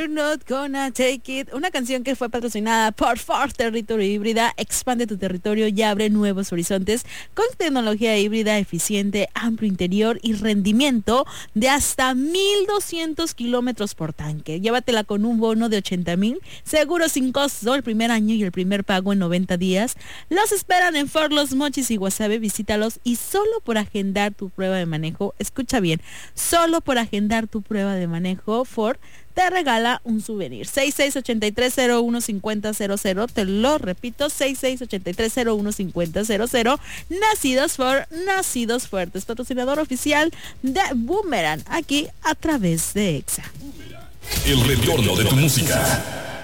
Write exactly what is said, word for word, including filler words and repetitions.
You're Not Gonna Take It, una canción que fue patrocinada por Ford Territory Híbrida. Expande tu territorio y abre nuevos horizontes con tecnología híbrida eficiente, amplio interior y rendimiento de hasta mil doscientos kilómetros por tanque. Llévatela con un bono de ochenta mil, seguro sin costo el primer año y el primer pago en noventa días. Los esperan en Ford Los Mochis y Guasave. Visítalos y solo por agendar tu prueba de manejo, escucha bien, solo por agendar tu prueba de manejo, Ford te regala un souvenir. seis seis ocho tres cero uno cinco cero cero cero, te lo repito, seis seis ocho tres cero uno cinco cero cero cero. Nacidos Ford, nacidos fuertes, patrocinador oficial de Boomerang, aquí a través de EXA. El retorno de tu música.